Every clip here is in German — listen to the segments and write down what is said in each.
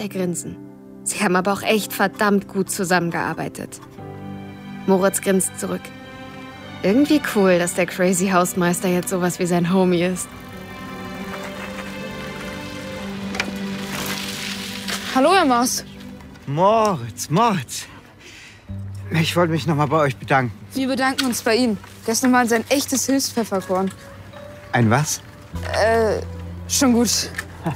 zwei grinsen. Sie haben aber auch echt verdammt gut zusammengearbeitet. Moritz grinst zurück. Irgendwie cool, dass der Crazy Hausmeister jetzt sowas wie sein Homie ist. Hallo, Herr Maas. Moritz. Ich wollte mich nochmal bei euch bedanken. Wir bedanken uns bei Ihnen. Gestern war ein echtes Hilfspfefferkorn. Ein was? Schon gut.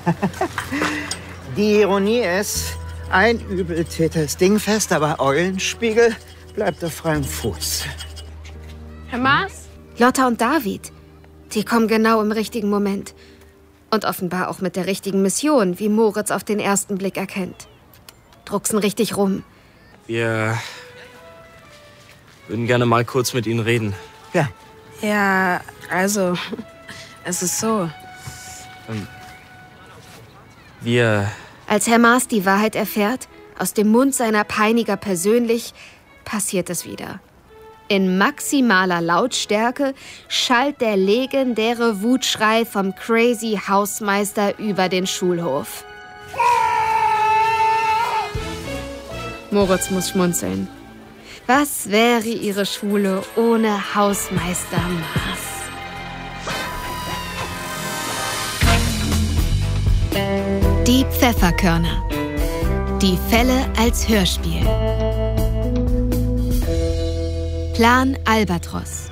Die Ironie ist, ein Übeltäter ist dingfest, aber Eulenspiegel bleibt auf freiem Fuß. Herr Maas? Lotta und David, die kommen genau im richtigen Moment. Und offenbar auch mit der richtigen Mission, wie Moritz auf den ersten Blick erkennt. Drucksen richtig rum. Wir würden gerne mal kurz mit Ihnen reden. Ja. Ja, also, es ist so. Als Herr Maas die Wahrheit erfährt, aus dem Mund seiner Peiniger persönlich, passiert es wieder. In maximaler Lautstärke schallt der legendäre Wutschrei vom Crazy Hausmeister über den Schulhof. Moritz muss schmunzeln. Was wäre ihre Schule ohne Hausmeister Maas? Die Pfefferkörner. Die Fälle als Hörspiel. Plan Albatros.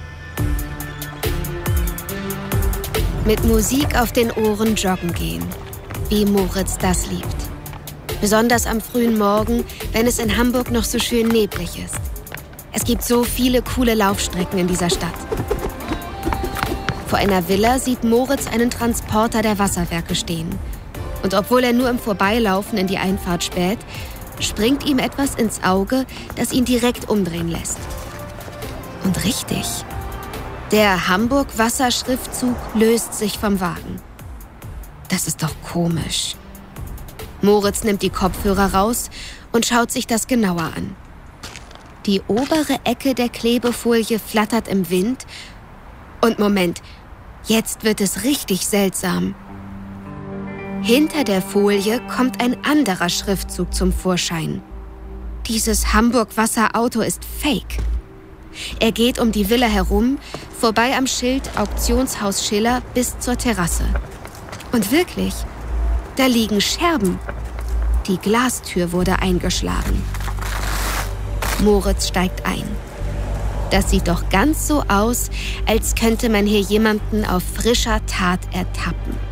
Mit Musik auf den Ohren joggen gehen, wie Moritz das liebt. Besonders am frühen Morgen, wenn es in Hamburg noch so schön neblig ist. Es gibt so viele coole Laufstrecken in dieser Stadt. Vor einer Villa sieht Moritz einen Transporter der Wasserwerke stehen. Und obwohl er nur im Vorbeilaufen in die Einfahrt späht, springt ihm etwas ins Auge, das ihn direkt umdrehen lässt. Und richtig. Der Hamburg-Wasserschriftzug löst sich vom Wagen. Das ist doch komisch. Moritz nimmt die Kopfhörer raus und schaut sich das genauer an. Die obere Ecke der Klebefolie flattert im Wind. Und Moment, jetzt wird es richtig seltsam. Hinter der Folie kommt ein anderer Schriftzug zum Vorschein. Dieses Hamburg-Wasserauto ist fake. Er geht um die Villa herum, vorbei am Schild Auktionshaus Schiller bis zur Terrasse. Und wirklich, da liegen Scherben. Die Glastür wurde eingeschlagen. Moritz steigt ein. Das sieht doch ganz so aus, als könnte man hier jemanden auf frischer Tat ertappen.